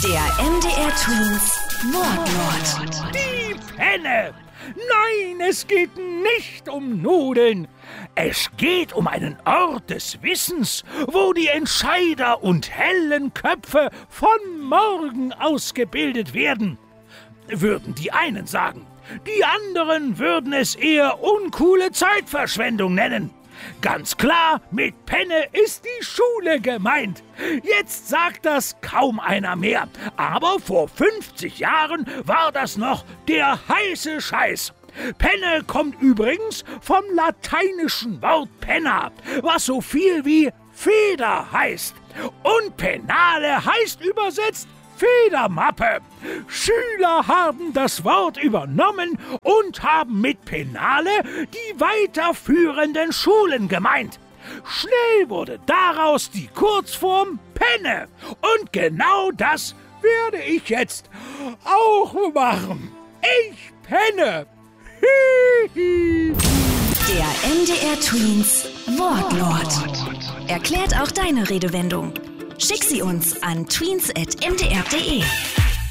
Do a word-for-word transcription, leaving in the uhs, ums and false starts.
Der M D R Twins Wortlaut. Die Penne! Nein, es geht nicht um Nudeln. Es geht um einen Ort des Wissens, wo die Entscheider und hellen Köpfe von morgen ausgebildet werden. Würden die einen sagen. Die anderen würden es eher uncoole Zeitverschwendung nennen. Ganz klar, mit Penne ist die Schule gemeint. Jetzt sagt das kaum einer mehr. Aber vor fünfzig Jahren war das noch der heiße Scheiß. Penne kommt übrigens vom lateinischen Wort penna, was so viel wie Feder heißt. Und Pennale heißt übersetzt Federmappe. Schüler haben das Wort übernommen und haben mit Pennale die weiterführenden Schulen gemeint. Schnell wurde daraus die Kurzform Penne. Und genau das werde ich jetzt auch machen. Ich penne. Der M D R Twins Wortlaut. Erklärt auch deine Redewendung. Schick sie uns an tweens at m d r punkt d e.